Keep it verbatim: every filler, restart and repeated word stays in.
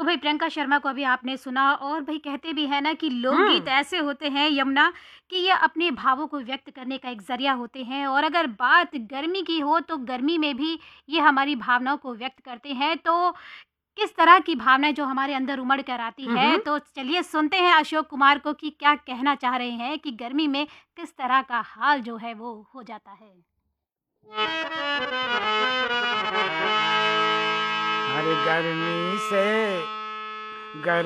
तो भई प्रियंका शर्मा को अभी आपने सुना और भई कहते भी हैं ना कि लोकगीत हुँ। ऐसे होते हैं यमुना कि ये अपने भावों को व्यक्त करने का एक ज़रिया होते हैं और अगर बात गर्मी की हो तो गर्मी में भी ये हमारी भावनाओं को व्यक्त करते हैं। तो किस तरह की भावनाएँ जो हमारे अंदर उमड़ कर आती हुँ, है, हुँ। तो चलिए सुनते हैं अशोक कुमार को कि क्या कहना चाह रहे हैं कि गर्मी में किस तरह का हाल जो है वो हो जाता है। अरे गर्मी से गर